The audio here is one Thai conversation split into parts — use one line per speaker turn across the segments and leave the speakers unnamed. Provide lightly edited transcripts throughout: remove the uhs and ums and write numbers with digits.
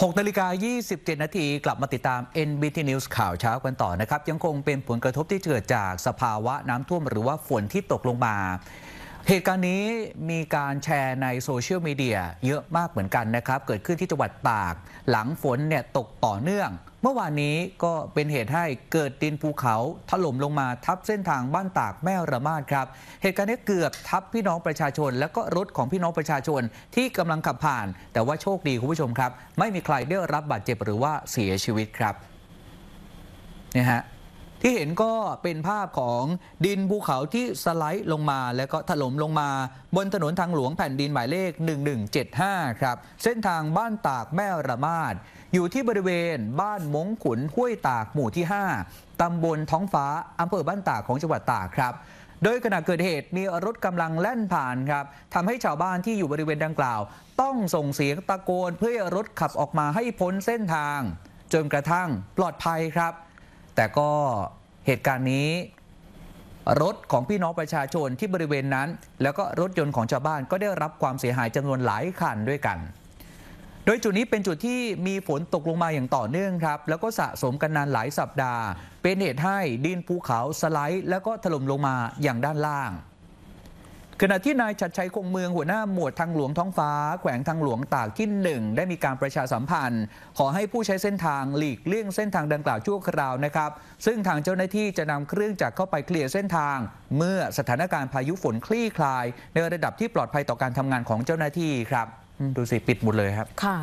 6:27 นาทีกลับมาติดตาม NBT News ข่าวเช้ากันต่อนะครับยังคงเป็นผลกระทบที่เกิดจากสภาวะน้ำท่วมหรือว่าฝนที่ตกลงมาเหตุการณ์นี้มีการแชร์ในโซเชียลมีเดียเยอะมากเหมือนกันนะครับเกิดขึ้นที่จังหวัดตากหลังฝนเนี่ยตกต่อเนื่องเมื่อวานนี้ก็เป็นเหตุให้เกิดดินภูเขาถล่มลงมาทับเส้นทางบ้านตากแม่ระมาดครับเหตุการณ์นี้เกือบทับพี่น้องประชาชนและก็รถของพี่น้องประชาชนที่กำลังขับผ่านแต่ว่าโชคดีคุณผู้ชมครับไม่มีใครได้รับบาดเจ็บหรือว่าเสียชีวิตครับเนี่ยฮะที่เห็นก็เป็นภาพของดินภูเขาที่สไลด์ลงมาแล้วก็ถล่มลงมาบนถนนทางหลวงแผ่นดินหมายเลข1175ครับเส้นทางบ้านตากแม่ระมาดอยู่ที่บริเวณบ้านมงขุนห้วยตากหมู่ที่5ตำบลท้องฟ้าอำเภอบ้านตากของจังหวัดตากครับโดยขณะเกิดเหตุมีรถกำลังแล่นผ่านครับทำให้ชาวบ้านที่อยู่บริเวณดังกล่าวต้องส่งเสียงตะโกนเพื่อให้รถขับออกมาให้พ้นเส้นทางจนกระทั่งปลอดภัยครับแต่ก็เหตุการณ์นี้รถของพี่น้องประชาชนที่บริเวณนั้นแล้วก็รถยนต์ของชาวบ้านก็ได้รับความเสียหายจำนวนหลายคันด้วยกันโดยจุดนี้เป็นจุดที่มีฝนตกลงมาอย่างต่อเนื่องครับแล้วก็สะสมกันนานหลายสัปดาห์เป็นเหตุให้ดินภูเขาสไลด์แล้วก็ถล่มลงมาอย่างด้านล่างขณะที่นายชัดชัยคงเมืองหัวหน้าหมวดทางหลวงท้องฟ้าแขวงทางหลวงตากที่1ได้มีการประชาสัมพันธ์ขอให้ผู้ใช้เส้นทางหลีกเลี่ยงเส้นทางดังกล่าวชั่วคราวนะครับซึ่งทางเจ้าหน้าที่จะนำเครื่องจักรเข้าไปเคลียร์เส้นทางเมื่อสถานการณ์พายุฝนคลี่คลายในระดับที่ปลอดภัยต่อการทำงานของเจ้าหน้าที่ครับดูสิปิดหมดเลยครับ
ค่ะ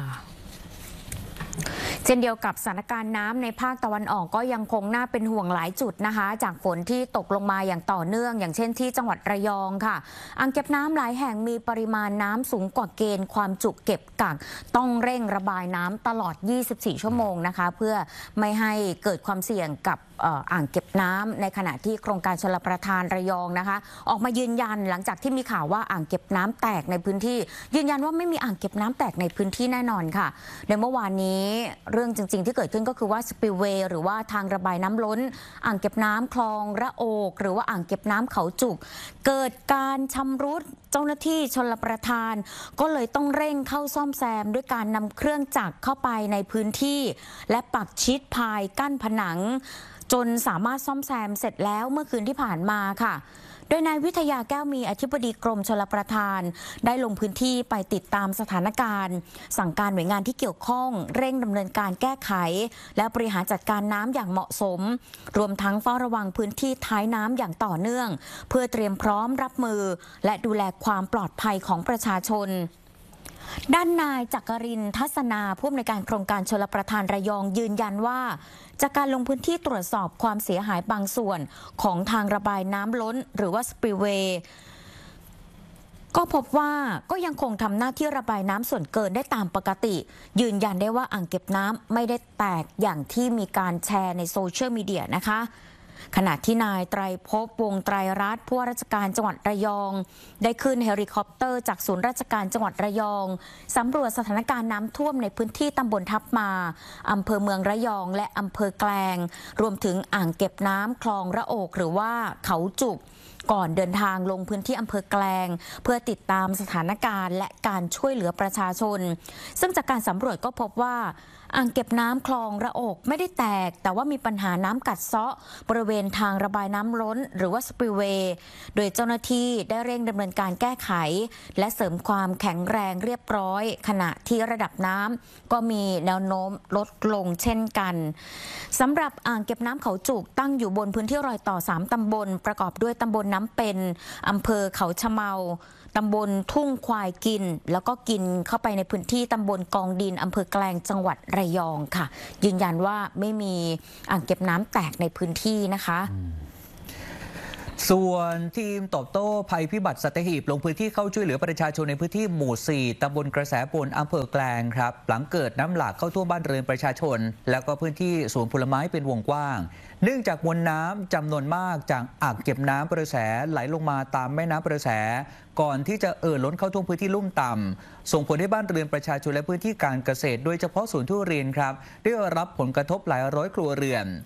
เช่นเดียวกับสถานการณ์น้ำในภาคตะวันออกก็ยังคงน่าเป็นห่วงหลายจุดนะคะจากฝนที่ตกลงมาอย่างต่อเนื่องอย่างเช่นที่จังหวัดระยองค่ะอ่างเก็บน้ำหลายแห่งมีปริมาณน้ำสูงกว่าเกณฑ์ความจุเก็บกักต้องเร่งระบายน้ำตลอด 24 ชั่วโมงนะคะเพื่อไม่ให้เกิดความเสี่ยงกับอ่างเก็บน้ำในขณะที่โครงการชลประทานระยองนะคะออกมายืนยันหลังจากที่มีข่าวว่าอ่างเก็บน้ำแตกในพื้นที่ยืนยันว่าไม่มีอ่างเก็บน้ำแตกในพื้นที่แน่นอนค่ะในเมื่อวานนี้เรื่องจริงๆที่เกิดขึ้นก็คือว่าสปิลเวย์หรือว่าทางระบายน้ำล้นอ่างเก็บน้ำคลองระโอกหรือว่าอ่างเก็บน้ำเขาจุกเกิดการชำรุดเจ้าหน้าที่ชลประทานก็เลยต้องเร่งเข้าซ่อมแซมด้วยการนำเครื่องจักรเข้าไปในพื้นที่และปักชิดพายกั้นผนังจนสามารถซ่อมแซมเสร็จแล้วเมื่อคืนที่ผ่านมาค่ะโดยนายวิทยาแก้วมีอธิบดีกรมชลประทานได้ลงพื้นที่ไปติดตามสถานการณ์สั่งการหน่วยงานที่เกี่ยวข้องเร่งดำเนินการแก้ไขและบริหารจัดการน้ำอย่างเหมาะสมรวมทั้งเฝ้าระวังพื้นที่ท้ายน้ำอย่างต่อเนื่องเพื่อเตรียมพร้อมรับมือและดูแลความปลอดภัยของประชาชนด้านนายจักรินทร์ทัศนาผู้อำนวยการโครงการชลประทานระยองยืนยันว่าจากการลงพื้นที่ตรวจสอบความเสียหายบางส่วนของทางระบายน้ำล้นหรือว่าสปิลเวย์ก็พบว่าก็ยังคงทำหน้าที่ระบายน้ำส่วนเกินได้ตามปกติยืนยันได้ว่าอ่างเก็บน้ำไม่ได้แตกอย่างที่มีการแชร์ในโซเชียลมีเดียนะคะขณะที่นายไตรภพวงศ์ไตรรัตน์ผู้ว่าราชการจังหวัดระยองได้ขึ้นเฮลิคอปเตอร์จากศูนย์ราชการจังหวัดระยองสำรวจสถานการณ์น้ำท่วมในพื้นที่ตำบลทับมาอำเภอเมืองระยองและอำเภอแกลงรวมถึงอ่างเก็บน้ำคลองระโอกหรือว่าเขาจุกก่อนเดินทางลงพื้นที่อำเภอแกลงเพื่อติดตามสถานการณ์และการช่วยเหลือประชาชนซึ่งจากการสำรวจก็พบว่าอ่างเก็บน้ำคลองระโอกไม่ได้แตกแต่ว่ามีปัญหาน้ำกัดเซาะบริเวณทางระบายน้ำล้นหรือว่าสปิลเวย์โดยเจ้าหน้าที่ได้เร่งดำเนินการแก้ไขและเสริมความแข็งแรงเรียบร้อยขณะที่ระดับน้ำก็มีแนวโน้มลดลงเช่นกันสำหรับอ่างเก็บน้ำเขาจุกตั้งอยู่บนพื้นที่รอยต่อ3ตำบลประกอบด้วยตำบลน้ำเป็นอำเภอเขาชะเมาตำบลทุ่งควายกินแล้วก็กินเข้าไปในพื้นที่ตำบลกองดินอำเภอแกลงจังหวัดระยองค่ะยืนยันว่าไม่มีอ่างเก็บน้ำแตกในพื้นที่นะคะ
ส่วนทีมตอบโต้ภัยพิบัติสัตหีบลงพื้นที่เข้าช่วยเหลือประชาชนในพื้นที่หมู่ 4 ตำบลกระแสปนอำเภอแกลงครับหลังเกิดน้ำหลากเข้าท่วมบ้านเรือนประชาชนแล้วก็พื้นที่สวนผลไม้เป็นวงกว้างเนื่องจากมวลน้ำจำนวนมากจากอ่างเก็บน้ำประแสไหลลงมาตามแม่น้ำประแสก่อนที่จะล้นเข้าท่วมพื้นที่ลุ่มต่ำส่งผลให้บ้านเรือนประชาชนและพื้นที่การเกษตรโดยเฉพาะสวนทุเรียนครับได้รับผลกระทบหลายร้อยครัวเรือน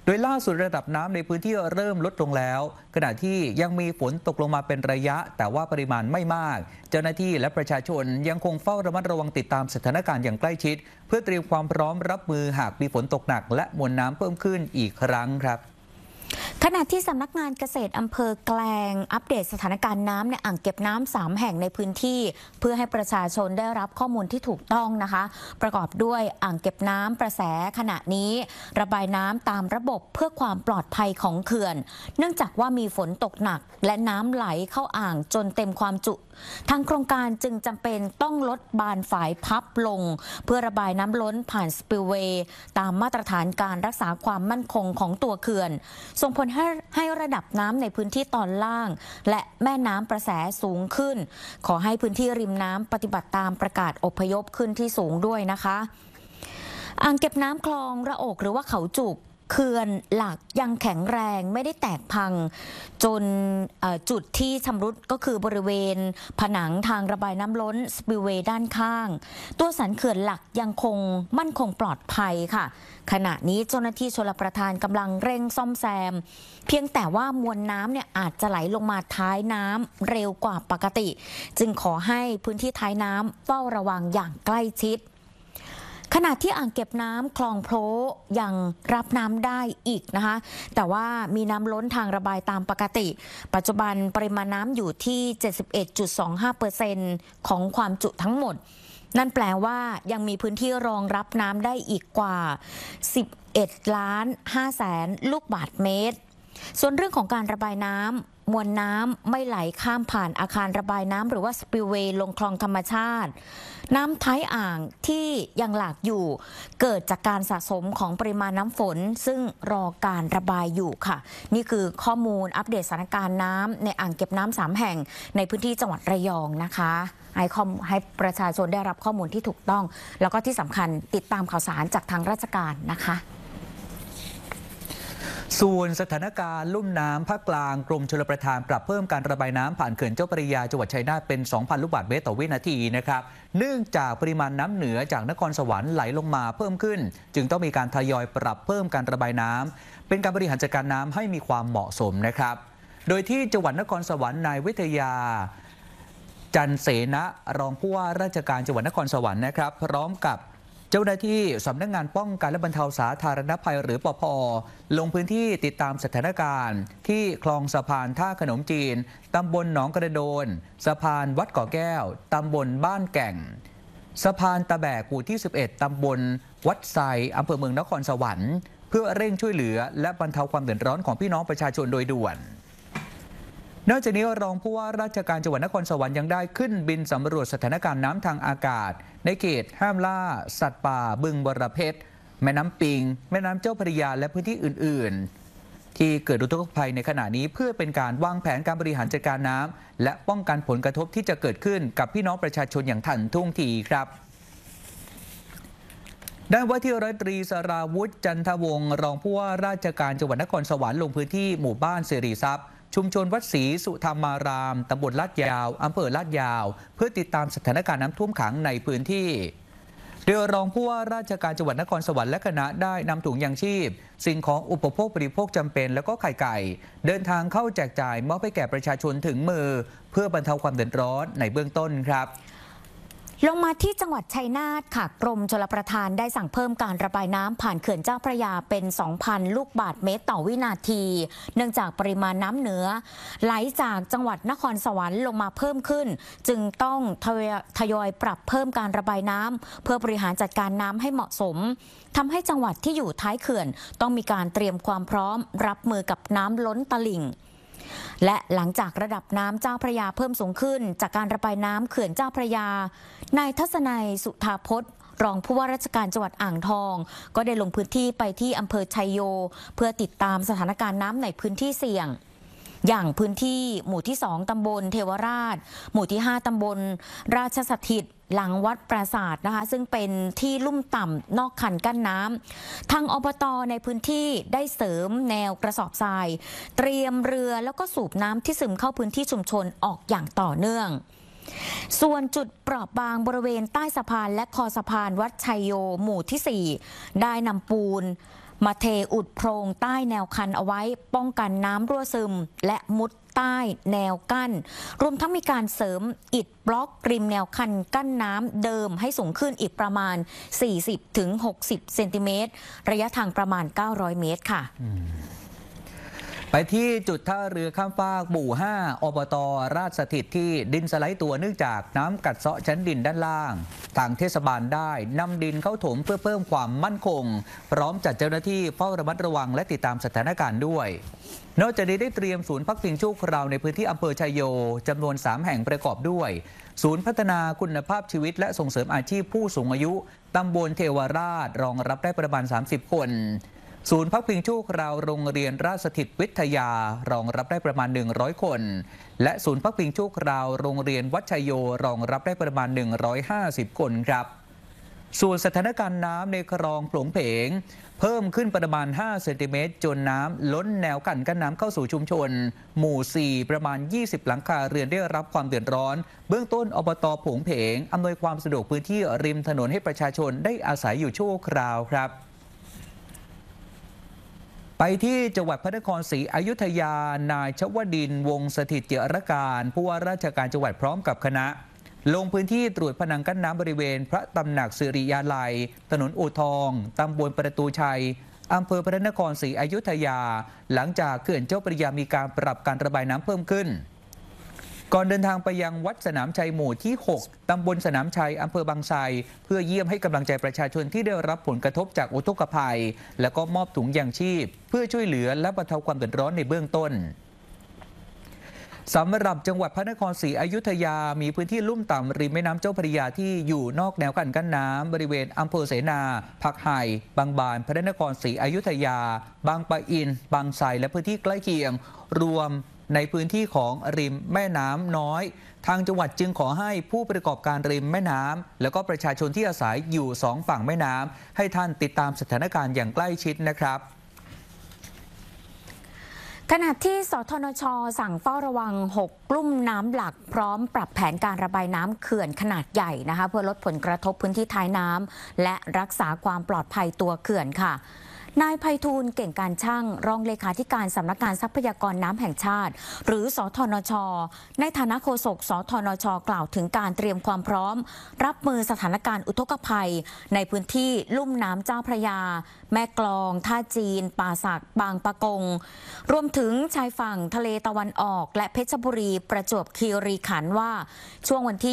โดยล่าสุดระดับน้ำในพื้นที่เริ่มลดลงแล้วขณะที่ยังมีฝนตกลงมาเป็นระยะแต่ว่าปริมาณไม่มากเจ้าหน้าที่และประชาชนยังคงเฝ้าระมัดระวังติดตามสถานการณ์อย่างใกล้ชิดเพื่อเตรียมความพร้อมรับมือหากมีฝนตกหนักและมวลน้ำเพิ่มขึ้นอีกครั้งครับ
ขณะที่สำนักงานเกษตรอำเภอแกลงอัปเดตสถานการณ์น้ำในอ่างเก็บน้ำ3 แห่งในพื้นที่เพื่อให้ประชาชนได้รับข้อมูลที่ถูกต้องนะคะประกอบด้วยอ่างเก็บน้ำประแสขณะนี้ระบายน้ำตามระบบเพื่อความปลอดภัยของเขื่อนเนื่องจากว่ามีฝนตกหนักและน้ำไหลเข้าอ่างจนเต็มความจุทางโครงการจึงจำเป็นต้องลดบานฝายพับลงเพื่อระบายน้ำล้นผ่านสปิลเวย์ตามมาตรฐานการรักษาความมั่นคงของตัวเขื่อนส่งผลให้ระดับน้ำในพื้นที่ตอนล่างและแม่น้ำประแสสูงขึ้นขอให้พื้นที่ริมน้ำปฏิบัติตามประกาศอพยพขึ้นที่สูงด้วยนะคะอ่างเก็บน้ำคลองระโอกหรือว่าเขาจุกเขื่อนหลักยังแข็งแรงไม่ได้แตกพังจนจุดที่ชำรุดก็คือบริเวณผนังทางระบายน้ำล้นสปิลเวย์ด้านข้างตัวสันเขื่อนหลักยังคงมั่นคงปลอดภัยค่ะขณะนี้เจ้าหน้าที่ชลประทานกำลังเร่งซ่อมแซมเพียงแต่ว่ามวลน้ำเนี่ยอาจจะไหลลงมาท้ายน้ำเร็วกว่าปกติจึงขอให้พื้นที่ท้ายน้ำเฝ้าระวังอย่างใกล้ชิดขณะที่อ่างเก็บน้ำคลองโพยังรับน้ำได้อีกนะคะแต่ว่ามีน้ำล้นทางระบายตามปกติปัจจุบันปริมาณน้ำอยู่ที่ 71.25% ของความจุทั้งหมดนั่นแปลว่ายังมีพื้นที่รองรับน้ำได้อีกกว่า 11,500,000 ลูกบาศก์เมตรส่วนเรื่องของการระบายน้ำมวลน้ำไม่ไหลข้ามผ่านอาคารระบายน้ำหรือว่าสปิลเวย์ลงคลองธรรมชาติน้ำท้ายอ่างที่ยังหลากอยู่เกิดจากการสะสมของปริมาณน้ำฝนซึ่งรอการระบายอยู่ค่ะนี่คือข้อมูลอัปเดตสถานการณ์น้ำในอ่างเก็บน้ำ3 แห่งในพื้นที่จังหวัดระยองนะคะให้ประชาชนได้รับข้อมูลที่ถูกต้องแล้วก็ที่สำคัญติดตามข่าวสารจากทางราชการนะคะ
ส่วนสถานการณ์ลุ่มน้ำภาคกลางกรมชลประทานปรับเพิ่มการระบายน้ำผ่านเขื่อนเจ้าพระยาจังหวัดชัยนาทเป็น 2,000 ลูกบาศก์เมตรต่อวินาทีนะครับเนื่องจากปริมาณน้ำเหนือจากนครสวรรค์ไหลลงมาเพิ่มขึ้นจึงต้องมีการทยอยปรับเพิ่มการระบายน้ำเป็นการบริหารจัดการน้ำให้มีความเหมาะสมนะครับโดยที่จังหวัดนครสวรรค์นายวิทยาจันเสนะรองผู้ว่าราชการจังหวัดนครสวรรค์นะครับพร้อมกับเจ้าหน้าที่สำนักงานป้องกันและบรรเทาสาธารณภัยหรือปภ.ลงพื้นที่ติดตามสถานการณ์ที่คลองสะพานท่าขนมจีนตำบลหนองกระโดนสะพานวัดเกาะแก้วตำบลบ้านแก่งสะพานตะแบกหมู่ที่ 11 ตำบลวัดไซอำเภอเมืองนครสวรรค์เพื่อเร่งช่วยเหลือและบรรเทาความเดือดร้อนของพี่น้องประชาชนโดยด่วนนอกจากนี้รองผู้ว่าราชการจังหวัดนครสวรรค์ยังได้ขึ้นบินสำรวจสถานการณ์น้ำทางอากาศในเขตห้ามล่าสัตว์ป่าบึงบรเพชรแม่น้ำปิงแม่น้ำเจ้าพระยาและพื้นที่อื่นๆที่เกิดอุทกภัยในขณะนี้เพื่อเป็นการวางแผนการบริหารจัดการน้ำและป้องกันผลกระทบที่จะเกิดขึ้นกับพี่น้องประชาชนอย่างทันท่วงทีครับด้านว่าที่ร้อยตรีสราวุฒิจันทวงศ์รองผู้ว่าราชการจังหวัดนครสวรรค์ลงพื้นที่หมู่บ้านสิริทรัพย์ชุมชนวัดศรีสุธรรมารามตำบลลาดยาวอำเภอลาดยาวเพื่อติดตามสถานการณ์น้ำท่วมขังในพื้นที่โดยรองผู้ว่าราชการจังหวัดนครสวรรค์และคณะได้นำถุงยางชีพสิ่งของอุปโภคบริโภคจำเป็นแล้วก็ไข่ไก่เดินทางเข้าแจกจ่ายมอบให้แก่ประชาชนถึงมือเพื่อบรรเทาความเดือดร้อนในเบื้องต้นครับ
ลงมาที่จังหวัดชัยนาทค่ะกรมชลประทานได้สั่งเพิ่มการระบายน้ำผ่านเขื่อนเจ้าพระยาเป็น 2,000 ลูกบาศก์เมตรต่อวินาทีเนื่องจากปริมาณน้ำเหนือไหลจากจังหวัดนครสวรรค์ลงมาเพิ่มขึ้นจึงต้องทยอยปรับเพิ่มการระบายน้ำเพื่อบริหารจัดการน้ำให้เหมาะสมทำให้จังหวัดที่อยู่ท้ายเขื่อนต้องมีการเตรียมความพร้อมรับมือกับน้ำล้นตลิ่งและหลังจากระดับน้ำเจ้าพระยาเพิ่มสูงขึ้นจากการระบายน้ำเขื่อนเจ้าพระยานายทัศนัยสุธาพจน์รองผู้ว่าราชการจังหวัดอ่างทองก็ได้ลงพื้นที่ไปที่อำเภอชัยโยเพื่อติดตามสถานการณ์น้ำในพื้นที่เสี่ยงอย่างพื้นที่หมู่ที่2ตำบลเทวราชหมู่ที่5ตำบลราชสถิตหลังวัดปราสาทนะคะซึ่งเป็นที่ลุ่มต่ำนอกคันกั้นน้ำทางอบต.ในพื้นที่ได้เสริมแนวกระสอบทรายเตรียมเรือแล้วก็สูบน้ำที่ซึมเข้าพื้นที่ชุมชนออกอย่างต่อเนื่องส่วนจุดเปราะบางบริเวณใต้สะพานและคอสะพานวัดชัยโยหมู่ที่4ได้นำปูนมาเทอุดโพรงใต้แนวคันเอาไว้ป้องกันน้ำรั่วซึมและมุดใต้แนวกั้นรวมทั้งมีการเสริมอิฐบล็อกริมแนวคันกั้นน้ำเดิมให้สูงขึ้นอีกประมาณ 40-60 เซนติเมตรระยะทางประมาณ 900 เมตรค่ะ
ไปที่จุดท่าเรือข้ามฟากหมู่ 5 อบต.ราชสถิตที่ดินสไลด์ตัวเนื่องจากน้ำกัดเซาะชั้นดินด้านล่างทางเทศบาลได้นำดินเข้าถมเพื่อเพิ่มความมั่นคงพร้อมจัดเจ้าหน้าที่เฝ้าระมัดระวังและติดตามสถานการณ์ด้วยนอกจากนี้ได้เตรียมศูนย์พักพิงชั่วคราวในพื้นที่อำเภอชัยโยจำนวน 3 แห่งประกอบด้วยศูนย์พัฒนาคุณภาพชีวิตและส่งเสริมอาชีพผู้สูงอายุตำบลเทวราชรองรับได้ประมาณ 30 คนศูนย์พักพิงชั่วคราวโรงเรียนราชสถิตวิทยารองรับได้ประมาณ100คนและศูนย์พักพิงชั่วคราวโรงเรียนวัดชัยโยรองรับได้ประมาณ150คนครับส่วนสถานการณ์น้ำในคลองโผลงเพงเพิ่มขึ้นประมาณ5เซนติเมตรจนน้ำล้นแนวกั้นน้ำเข้าสู่ชุมชนหมู่ 4 ประมาณ20หลังคาเรือนได้รับความเดือดร้อนเบื้องต้นอบต.โผลงเพงอำนวยความสะดวกพื้นที่ริมถนนให้ประชาชนได้อาศัยอยู่ชั่วคราวครับไปที่จังหวัดพระนครศรีอยุธยานายชวดินวงศ์สถิตเจรการผู้ว่าราชการจังหวัดพร้อมกับคณะลงพื้นที่ตรวจผนังกั้นน้ำบริเวณพระตำหนักสิริยาลัยถนนอู่ทองตำบลประตูชัยอำเภอพระนครศรีอยุธยาหลังจากเขื่อนเจ้าพระยามีการปรับการระบายน้ำเพิ่มขึ้นก่อนเดินทางไปยังวัดสนามชัยหมู่ที่ 6 ตำบลสนามชัยอำเภอบางไทรเพื่อเยี่ยมให้กำลังใจประชาชนที่ได้รับผลกระทบจากอุทกภัยและก็มอบถุงยางชีพเพื่อช่วยเหลือและบรรเทาความเดือดร้อนในเบื้องต้นสำหรับจังหวัดพระนครศรีอยุธยามีพื้นที่ลุ่มต่ำริมแม่น้ำเจ้าพระยาที่อยู่นอกแนวกั้นน้ำบริเวณอำเภอเสนาผักไห่บางบานพระนครศรีอยุธยาบางปะอินบางไทรและพื้นที่ใกล้เคียงรวมในพื้นที่ของริมแม่น้ำน้อยทางจังหวัดจึงขอให้ผู้ประกอบการริมแม่น้ำแล้วก็ประชาชนที่อาศัยอยู่2ฝั่งแม่น้ำให้ท่านติดตามสถานการณ์อย่างใกล้ชิดนะครับ
ขณะที่สทนช.สั่งเฝ้าระวัง6 กลุ่มน้ำหลักพร้อมปรับแผนการระบายน้ำเขื่อนขนาดใหญ่นะคะเพื่อลดผลกระทบพื้นที่ท้ายน้ำและรักษาความปลอดภัยตัวเขื่อนค่ะนายไพฑูรย์เก่งการช่างรองเลขาธิการสำนักงานทรัพยากรน้ำแห่งชาติหรือสทนช.ในฐานะโฆษกสทนช.กล่าวถึงการเตรียมความพร้อมรับมือสถานการณ์อุทกภัยในพื้นที่ลุ่มน้ำเจ้าพระยาแม่กลองท่าจีนป่าสักบางปะกงรวมถึงชายฝั่งทะเลตะวันออกและเพชรบุรีประจวบคีรีขันธ์ว่าช่วงวันที่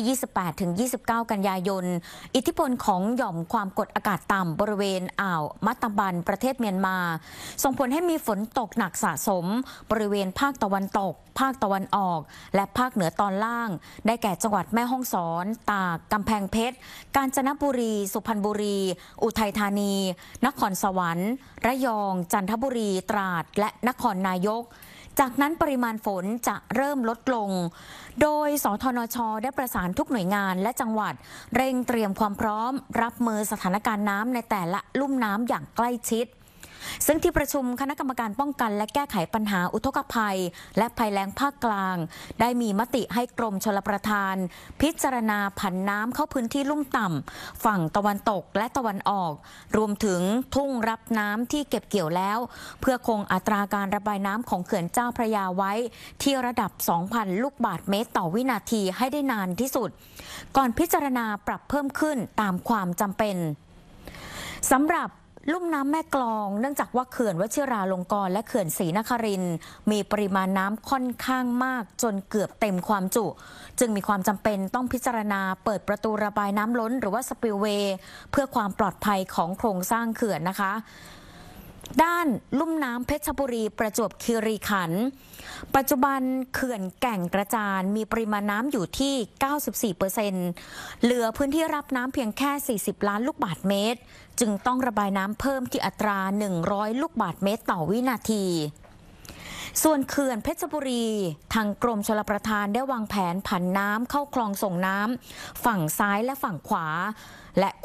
28-29 กันยายนอิทธิพลของหย่อมความกดอากาศต่ำบริเวณอ่าวมัตตบันประเทศเมียนมาส่งผลให้มีฝนตกหนักสะสมบริเวณภาคตะวันตกภาคตะวันออกและภาคเหนือตอนล่างได้แก่จังหวัดแม่ฮ่องสอนตากกำแพงเพชรกาญจนบุรีสุพรรณบุรีอุทัยธานีนครสวรรค์ระยองจันทบุรีตราดและนครนายกจากนั้นปริมาณฝนจะเริ่มลดลงโดยสทนช.ได้ประสานทุกหน่วยงานและจังหวัดเร่งเตรียมความพร้อมรับมือสถานการณ์น้ำในแต่ละลุ่มน้ำอย่างใกล้ชิดซึ่งที่ประชุมคณะกรรมการป้องกันและแก้ไขปัญหาอุทกภัยและภัยแล้งภาคกลางได้มีมติให้กรมชลประทานพิจารณาผันน้ำเข้าพื้นที่ลุ่มต่ำฝั่งตะวันตกและตะวันออกรวมถึงทุ่งรับน้ำที่เก็บเกี่ยวแล้วเพื่อคงอัตราการระบายน้ำของเขื่อนเจ้าพระยาไว้ที่ระดับ 2,000 ลูกบาศก์เมตรต่อวินาทีให้ได้นานที่สุดก่อนพิจารณาปรับเพิ่มขึ้นตามความจำเป็นสำหรับลุ่มน้ำแม่กลองเนื่องจากว่าเขื่อนวชิราลงกรณ์และเขื่อนศรีนครินทร์มีปริมาณน้ำค่อนข้างมากจนเกือบเต็มความจุจึงมีความจำเป็นต้องพิจารณาเปิดประตูระบายน้ำล้นหรือว่าสปิลเวย์เพื่อความปลอดภัยของโครงสร้างเขื่อนนะคะด้านลุ่มน้ำเพชรบุรีประจวบคีรีขันธ์ปัจจุบันเขื่อนแก่งกระจานมีปริมาณน้ำอยู่ที่ 94% เหลือพื้นที่รับน้ำเพียงแค่40ล้านลูกบาศก์เมตรจึงต้องระบายน้ำเพิ่มที่อัตรา100ลูกบาศก์เมตรต่อวินาทีส่วนเขื่อนเพชรบุรีทางกรมชลประทานได้วางแผนผันน้ำเข้าคลองส่งน้ำฝั่งซ้ายและฝั่งขวาและ